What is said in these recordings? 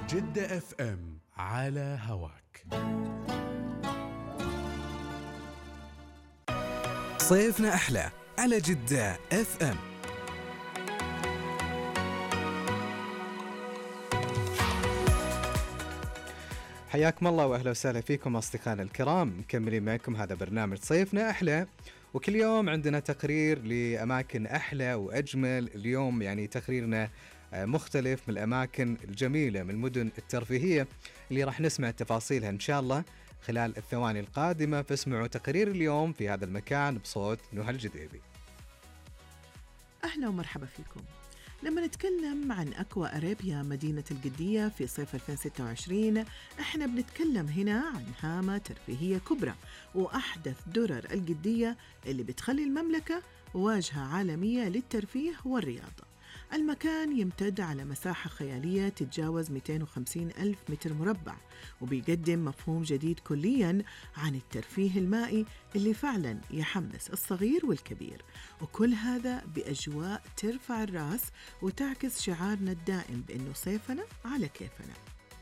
جدة اف ام على هواك. صيفنا أحلى على جدة اف ام. حياكم الله واهلا وسهلا فيكم اصدقائنا الكرام، مكملين معكم هذا برنامج صيفنا احلى، وكل يوم عندنا تقرير لاماكن احلى واجمل. اليوم يعني تقريرنا مختلف من الاماكن الجميله من المدن الترفيهيه اللي راح نسمع تفاصيلها ان شاء الله خلال الثواني القادمه. فاسمعوا تقرير اليوم في هذا المكان بصوت نهى الجديبي. أهلا ومرحبا فيكم. لما نتكلم عن أكوا أرابيا مدينة القدية في صيف 2026 احنا بنتكلم هنا عن هامة ترفيهية كبرى وأحدث درر القدية اللي بتخلي المملكة واجهة عالمية للترفيه والرياضة. المكان يمتد على مساحة خيالية تتجاوز 250 ألف متر مربع، وبيقدم مفهوم جديد كلياً عن الترفيه المائي اللي فعلاً يحمس الصغير والكبير، وكل هذا بأجواء ترفع الرأس وتعكس شعارنا الدائم بأنه صيفنا على كيفنا.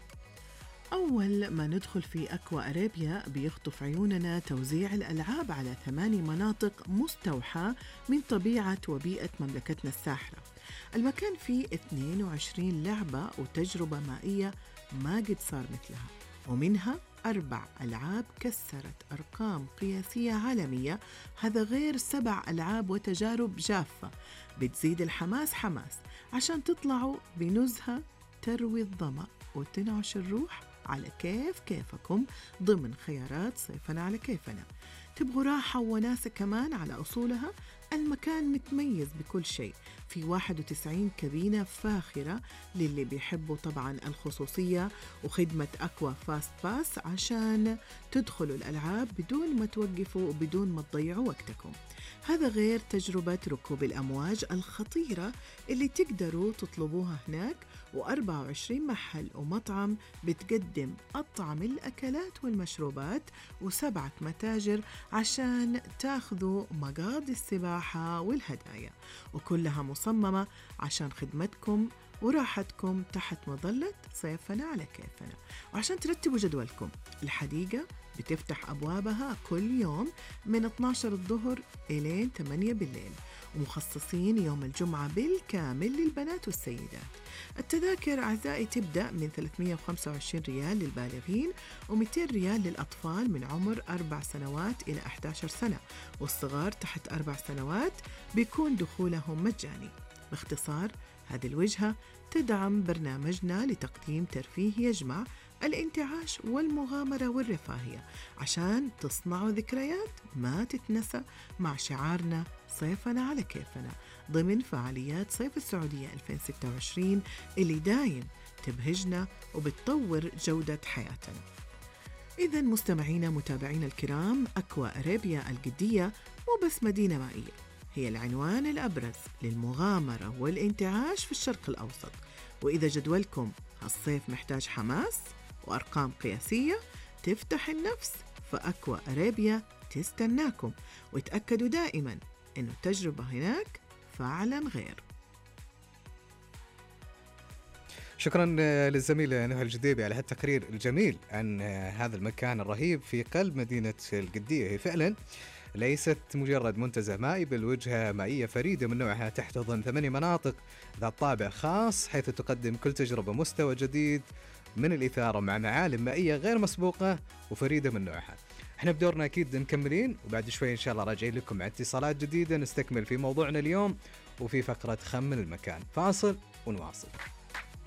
أول ما ندخل في أكوا أرابيا بيخطف عيوننا توزيع الألعاب على 8 مناطق مستوحاة من طبيعة وبيئة مملكتنا الساحرة. المكان فيه 22 لعبة وتجربة مائية ما قد صار مثلها، ومنها 4 ألعاب كسرت أرقام قياسية عالمية، هذا غير 7 ألعاب وتجارب جافة بتزيد الحماس عشان تطلعوا بنزهة تروي الظمأ وتنعش الروح على كيفكم ضمن خيارات صيفنا على كيفنا. تبغوا راحة وناسة كمان على أصولها؟ المكان متميز بكل شيء، في 91 كابينة فاخرة للي بيحبوا طبعا الخصوصية، وخدمة أكوا فاست باس عشان تدخلوا الألعاب بدون ما توقفوا وبدون ما تضيعوا وقتكم. هذا غير تجربة ركوب الأمواج الخطيرة اللي تقدروا تطلبوها هناك، و24 محل ومطعم بتقدم أطعم الأكلات والمشروبات، و7 متاجر عشان تاخذوا مقاضي السباحة والهدايا، وكلها مصممة عشان خدمتكم وراحتكم تحت مظلة صيفنا على كيفنا. وعشان ترتبوا جدولكم، الحديقة بتفتح أبوابها كل يوم من 12 الظهر إلى 8 بالليل، ومخصصين يوم الجمعة بالكامل للبنات والسيدات. التذاكر أعزائي تبدأ من 325 ريال للبالغين و200 ريال للأطفال من عمر 4 سنوات إلى 11 سنة، والصغار تحت 4 سنوات بيكون دخولهم مجاني. باختصار، هذه الوجهة تدعم برنامجنا لتقديم ترفيه يجمع الانتعاش والمغامرة والرفاهية عشان تصنعوا ذكريات ما تتنسى مع شعارنا صيفنا على كيفنا ضمن فعاليات صيف السعودية 2026 اللي دايم تبهجنا وبتطور جودة حياتنا. إذن مستمعينا متابعينا الكرام، أكوا أرابيا القدية مو بس مدينة مائية، هي العنوان الأبرز للمغامرة والانتعاش في الشرق الأوسط. وإذا جدولكم هالصيف محتاج حماس وأرقام قياسية تفتح النفس، فأكوا أرابيا تستناكم، وتأكدوا دائما إنه التجربة هناك فعلا غير. شكرا للزميلة نهى الجديبي على هالتقرير الجميل عن هذا المكان الرهيب في قلب مدينة القدية. هي فعلا ليست مجرد منتزه مائي، بل وجهة مائية فريدة من نوعها تحتضن 8 مناطق ذات طابع خاص، حيث تقدم كل تجربة مستوى جديد من الإثارة مع معالم مائية غير مسبوقة وفريدة من نوعها. احنا بدورنا أكيد مكملين، وبعد شوي إن شاء الله راجعين لكم مع اتصالات جديدة نستكمل في موضوعنا اليوم وفي فقرة خمن المكان. فاصل ونواصل.